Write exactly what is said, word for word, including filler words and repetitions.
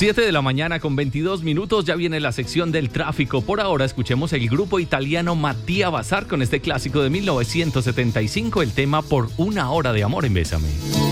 siete de la mañana con veintidós minutos, ya viene la sección del tráfico. Por ahora escuchemos el grupo italiano Mattia Bazar con este clásico de mil novecientos setenta y cinco, el tema Por una hora de amor en Bésame.